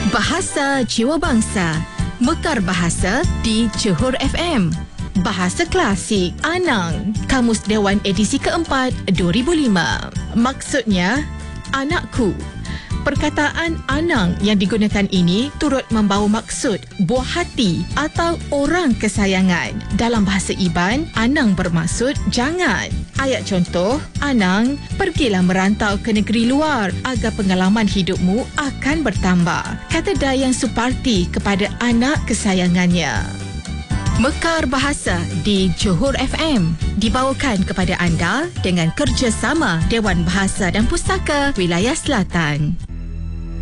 Bahasa Jiwa Bangsa. Mekar Bahasa di Johor FM. Bahasa Klasik Anang. Kamus Dewan edisi keempat 2005. Maksudnya, anakku. Perkataan Anang yang digunakan ini turut membawa maksud buah hati atau orang kesayangan. Dalam bahasa Iban, Anang bermaksud jangan. Ayat contoh, Anang, pergilah merantau ke negeri luar agar pengalaman hidupmu akan bertambah. Kata Dayang Suparti kepada anak kesayangannya. Mekar Bahasa di Johor FM dibawakan kepada anda dengan kerjasama Dewan Bahasa dan Pustaka Wilayah Selatan.